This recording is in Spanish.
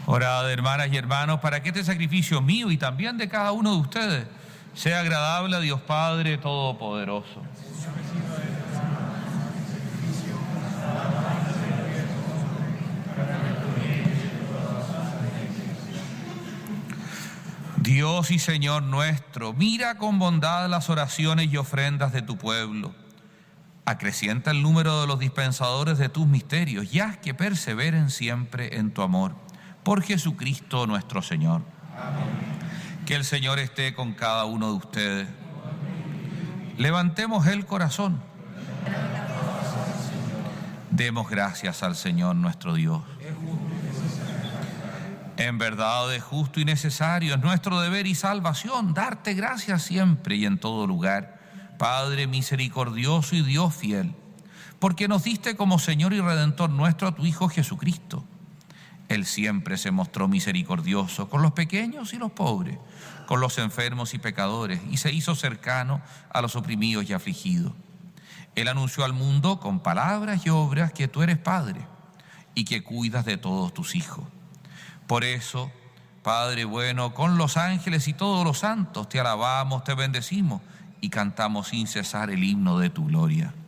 Orad, hermanas y hermanos, para que este sacrificio mío y también de cada uno de ustedes sea agradable a Dios Padre Todopoderoso. Dios y Señor nuestro, mira con bondad las oraciones y ofrendas de tu pueblo. Acrecienta el número de los dispensadores de tus misterios y haz que perseveren siempre en tu amor. Por Jesucristo nuestro Señor. Amén. Que el Señor esté con cada uno de ustedes. Levantemos el corazón. Demos gracias al Señor nuestro Dios. En verdad es justo y necesario, es nuestro deber y salvación darte gracias siempre y en todo lugar, Padre misericordioso y Dios fiel, porque nos diste como Señor y Redentor nuestro a tu Hijo Jesucristo. Él siempre se mostró misericordioso con los pequeños y los pobres, con los enfermos y pecadores, y se hizo cercano a los oprimidos y afligidos. Él anunció al mundo con palabras y obras que tú eres Padre y que cuidas de todos tus hijos. Por eso, Padre bueno, con los ángeles y todos los santos te alabamos, te bendecimos y cantamos sin cesar el himno de tu gloria.